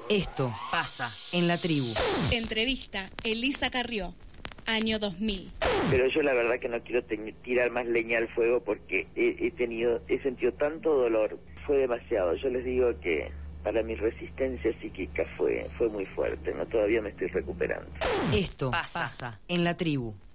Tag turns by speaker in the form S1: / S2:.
S1: Esto pasa en la tribu.
S2: Entrevista Elisa Carrió, año 2000.
S3: Pero yo la verdad que no quiero tirar más leña al fuego porque he sentido tanto dolor, fue demasiado. Yo les digo que para mi resistencia psíquica fue muy fuerte, no, todavía me estoy recuperando.
S1: Esto pasa en la tribu.